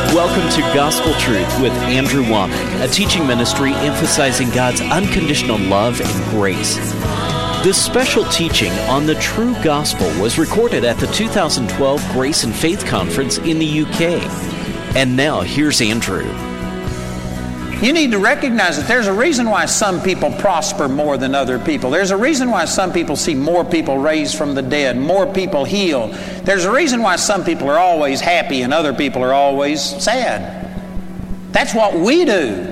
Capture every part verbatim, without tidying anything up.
Welcome to Gospel Truth with Andrew Wommack, a teaching ministry emphasizing God's unconditional love and grace. This special teaching on the true gospel was recorded at the two thousand twelve Grace and Faith Conference in the U K. And now, here's Andrew. You need to recognize that there's a reason why some people prosper more than other people. There's a reason why some people see more people raised from the dead, more people healed. There's a reason why some people are always happy and other people are always sad. That's what we do.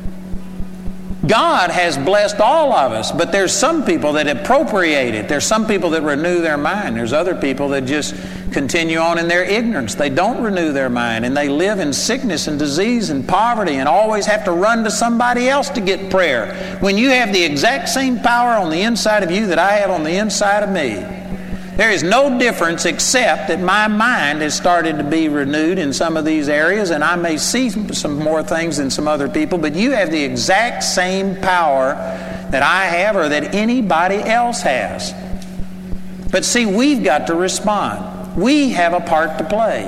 God has blessed all of us, but there's some people that appropriate it. There's some people that renew their mind. There's other people that just continue on in their ignorance. They don't renew their mind, and they live in sickness and disease and poverty and always have to run to somebody else to get prayer. When you have the exact same power on the inside of you that I have on the inside of me, there is no difference except that my mind has started to be renewed in some of these areas, and I may see some more things than some other people, but you have the exact same power that I have or that anybody else has. But see, we've got to respond. We have a part to play.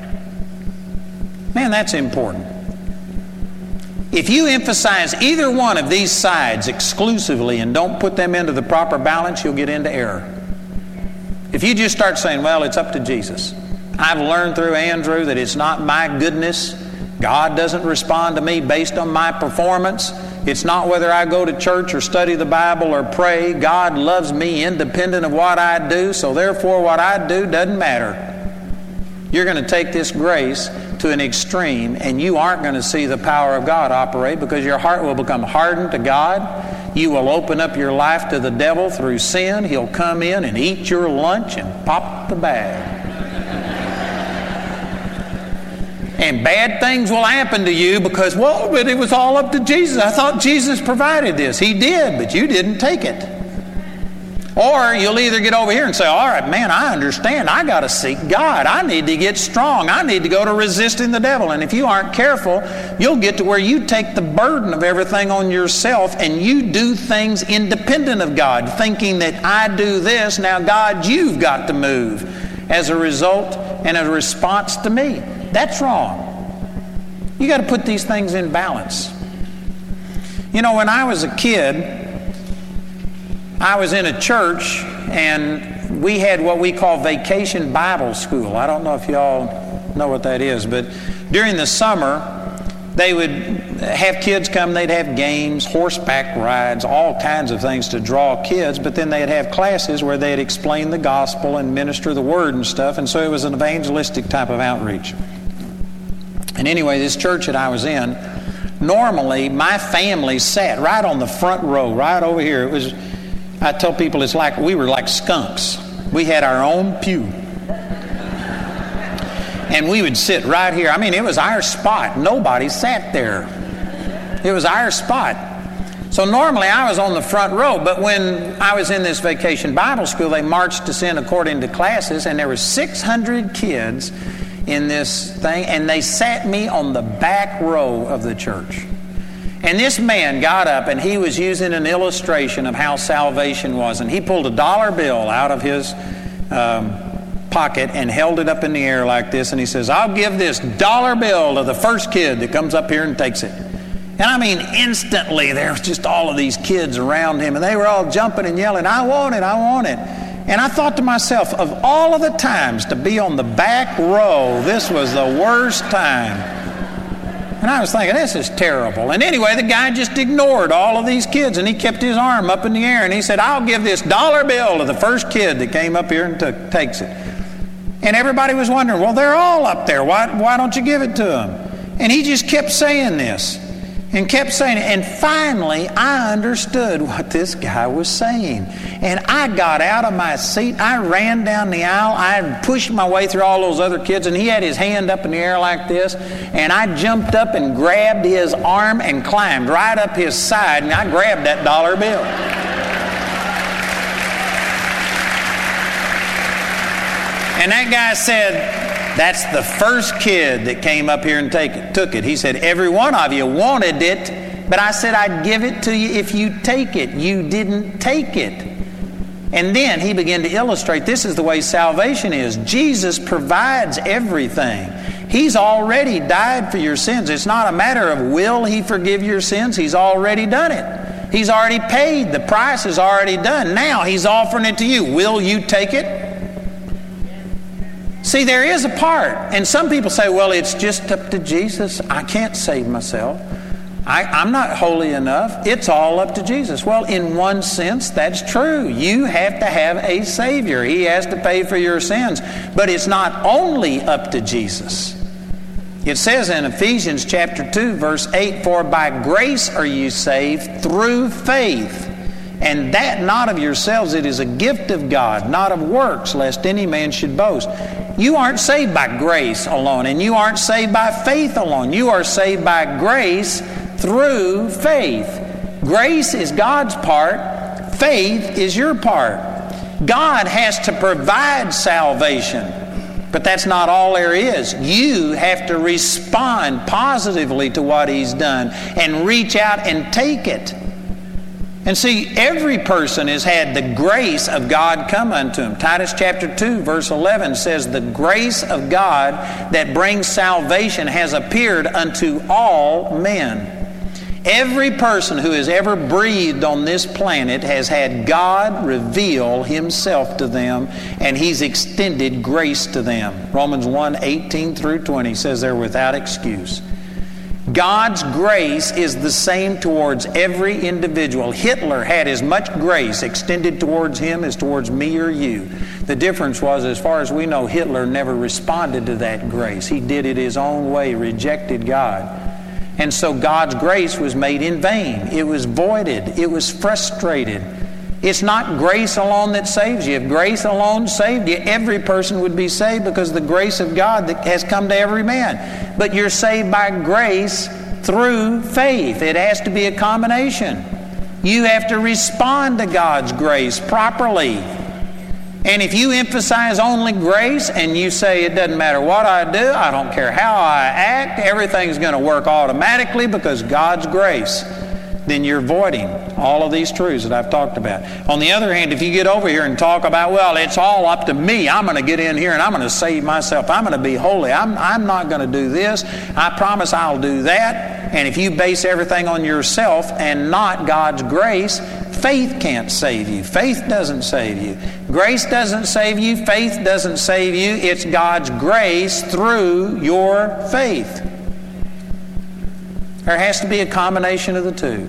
Man, that's important. If you emphasize either one of these sides exclusively and don't put them into the proper balance, you'll get into error. If you just start saying, well, it's up to Jesus. I've learned through Andrew that it's not my goodness. God doesn't respond to me based on my performance. It's not whether I go to church or study the Bible or pray. God loves me independent of what I do, so therefore what I do doesn't matter. You're going to take this grace to an extreme, and you aren't going to see the power of God operate because your heart will become hardened to God. You will open up your life to the devil through sin. He'll come in and eat your lunch and pop the bag. And bad things will happen to you because, well, but it was all up to Jesus. I thought Jesus provided this. He did, but you didn't take it. Or you'll either get over here and say, all right, man, I understand. I got to seek God. I need to get strong. I need to go to resisting the devil. And if you aren't careful, you'll get to where you take the burden of everything on yourself and you do things independent of God, thinking that I do this, now God, you've got to move as a result and a response to me. That's wrong. You got to put these things in balance. You know, when I was a kid, I was in a church, and we had what we call Vacation Bible School. I don't know if y'all know what that is, but during the summer, they would have kids come. They'd have games, horseback rides, all kinds of things to draw kids, but then they'd have classes where they'd explain the gospel and minister the word and stuff, and so it was an evangelistic type of outreach. And anyway, this church that I was in, normally my family sat right on the front row, right over here. It was... I tell people it's like we were like skunks. We had our own pew. And we would sit right here. I mean, it was our spot. Nobody sat there. It was our spot. So normally I was on the front row, but when I was in this Vacation Bible School, they marched us in according to classes, and there were six hundred kids in this thing, and they sat me on the back row of the church. And this man got up, and he was using an illustration of how salvation was. And he pulled a dollar bill out of his um, pocket and held it up in the air like this. And he says, I'll give this dollar bill to the first kid that comes up here and takes it. And I mean, instantly, there was just all of these kids around him. And they were all jumping and yelling, I want it, I want it. And I thought to myself, of all of the times to be on the back row, this was the worst time. And I was thinking, this is terrible. And anyway, the guy just ignored all of these kids, and he kept his arm up in the air, and he said, I'll give this dollar bill to the first kid that came up here and took, takes it. And everybody was wondering, well, they're all up there. Why, why don't you give it to them? And he just kept saying this and kept saying it. And finally, I understood what this guy was saying. And I got out of my seat. I ran down the aisle. I pushed my way through all those other kids, and he had his hand up in the air like this. And I jumped up and grabbed his arm and climbed right up his side, and I grabbed that dollar bill. And that guy said, that's the first kid that came up here and take it, took it. He said, every one of you wanted it, but I said I'd give it to you if you take it. You didn't take it. And then he began to illustrate this is the way salvation is. Jesus provides everything. He He's already died for your sins. It's not a matter of will He forgive your sins. He's already done it. He's already paid. The price is already done. Now He's offering it to you. Will you take it? See, there is a part. And some people say, well, it's just up to Jesus. I can't save myself. I, I'm not holy enough. It's all up to Jesus. Well, in one sense, that's true. You have to have a Savior. He has to pay for your sins. But it's not only up to Jesus. It says in Ephesians chapter two, verse eight, for by grace are you saved through faith. And that not of yourselves, it is a gift of God, not of works, lest any man should boast. You aren't saved by grace alone, and you aren't saved by faith alone. You are saved by grace through faith. Grace is God's part. Faith is your part. God has to provide salvation, but that's not all there is. You have to respond positively to what He's done and reach out and take it. And see, every person has had the grace of God come unto him. Titus chapter two, verse eleven says, the grace of God that brings salvation has appeared unto all men. Every person who has ever breathed on this planet has had God reveal Himself to them, and He's extended grace to them. Romans one, eighteen through twenty says they're without excuse. God's grace is the same towards every individual. Hitler had as much grace extended towards him as towards me or you. The difference was, as far as we know, Hitler never responded to that grace. He did it his own way, rejected God. And so God's grace was made in vain. It was voided. It was frustrated. It's not grace alone that saves you. If grace alone saved you, every person would be saved because the grace of God that has come to every man. But you're saved by grace through faith. It has to be a combination. You have to respond to God's grace properly. And if you emphasize only grace and you say it doesn't matter what I do, I don't care how I act, everything's going to work automatically because God's grace, then you're voiding all of these truths that I've talked about. On the other hand, if you get over here and talk about, well, it's all up to me. I'm going to get in here and I'm going to save myself. I'm going to be holy. I'm, I'm not going to do this. I promise I'll do that. And if you base everything on yourself and not God's grace, faith can't save you. Faith doesn't save you. Grace doesn't save you. Faith doesn't save you. It's God's grace through your faith. There has to be a combination of the two.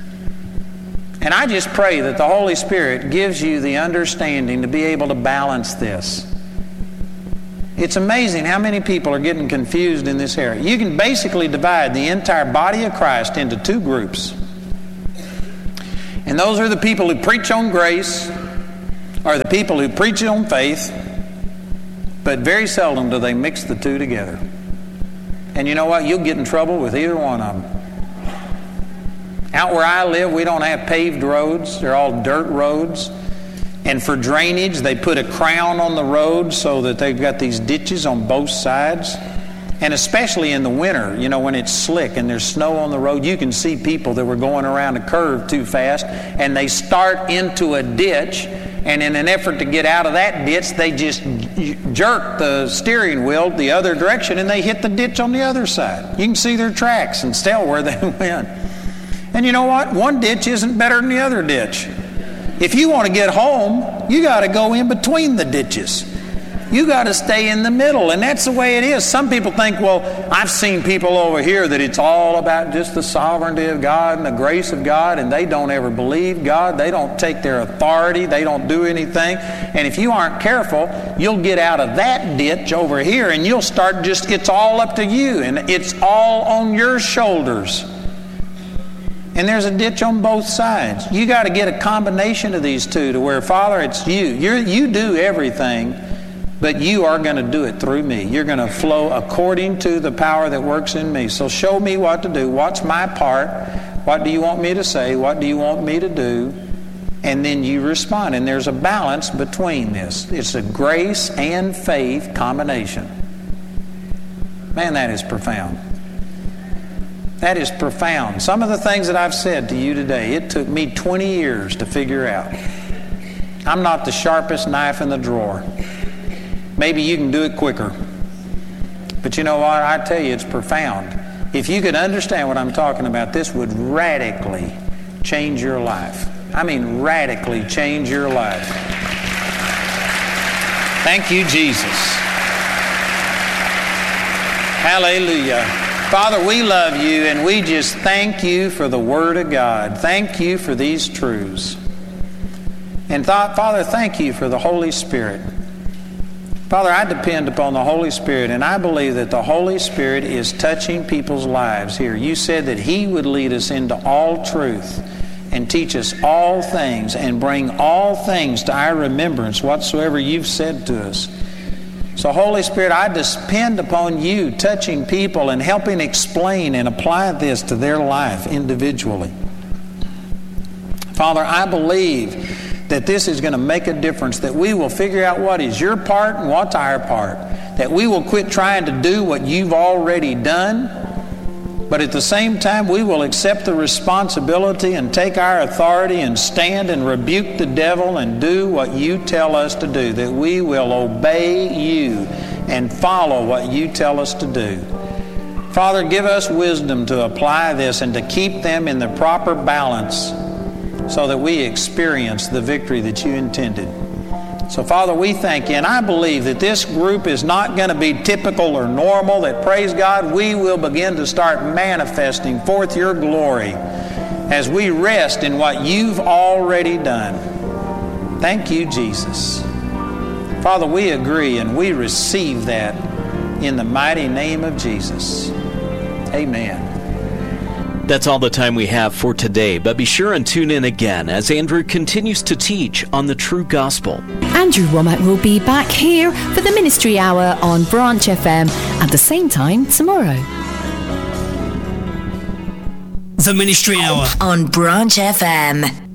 And I just pray that the Holy Spirit gives you the understanding to be able to balance this. It's amazing how many people are getting confused in this area. You can basically divide the entire body of Christ into two groups. And those are the people who preach on grace, or the people who preach on faith, but very seldom do they mix the two together. And you know what? You'll get in trouble with either one of them. Out where I live, we don't have paved roads. They're all dirt roads. And for drainage, they put a crown on the road so that they've got these ditches on both sides. And especially in the winter, you know, when it's slick and there's snow on the road, you can see people that were going around a curve too fast, and they start into a ditch, and in an effort to get out of that ditch, they just jerk the steering wheel the other direction, and they hit the ditch on the other side. You can see their tracks and tell where they went. And you know what? One ditch isn't better than the other ditch. If you want to get home, you got to go in between the ditches. You got to stay in the middle, and that's the way it is. Some people think, well, I've seen people over here that it's all about just the sovereignty of God and the grace of God, and they don't ever believe God. They don't take their authority. They don't do anything. And if you aren't careful, you'll get out of that ditch over here, and you'll start just, it's all up to you, and it's all on your shoulders. And there's a ditch on both sides. You got to get a combination of these two to where, Father, it's you. You're, you do everything, but you are going to do it through me. You're going to flow according to the power that works in me. So show me what to do. What's my part? What do you want me to say? What do you want me to do? And then you respond. And there's a balance between this. It's a grace and faith combination. Man, that is profound. That is profound. Some of the things that I've said to you today, it took me twenty years to figure out. I'm not the sharpest knife in the drawer. Maybe you can do it quicker. But But you know what? I tell you, it's profound. If you could understand what I'm talking about, this would radically change your life. I mean, radically change your life. Thank you, Jesus. Hallelujah. Father, we love you, and we just thank you for the Word of God. Thank you for these truths. And th- Father, thank you for the Holy Spirit. Father, I depend upon the Holy Spirit, and I believe that the Holy Spirit is touching people's lives here. You said that He would lead us into all truth and teach us all things and bring all things to our remembrance whatsoever you've said to us. So, Holy Spirit, I depend upon you touching people and helping explain and apply this to their life individually. Father, I believe that this is going to make a difference, that we will figure out what is your part and what's our part, that we will quit trying to do what you've already done, but at the same time we will accept the responsibility and take our authority and stand and rebuke the devil and do what you tell us to do, that we will obey you and follow what you tell us to do. Father, give us wisdom to apply this and to keep them in the proper balance, so that we experience the victory that you intended. So, Father, we thank you, and I believe that this group is not going to be typical or normal, that, praise God, we will begin to start manifesting forth your glory as we rest in what you've already done. Thank you, Jesus. Father, we agree and we receive that in the mighty name of Jesus. Amen. That's all the time we have for today, but be sure and tune in again as Andrew continues to teach on the true gospel. Andrew Wommack will be back here for the Ministry Hour on Branch F M at the same time tomorrow. The Ministry Hour on Branch F M.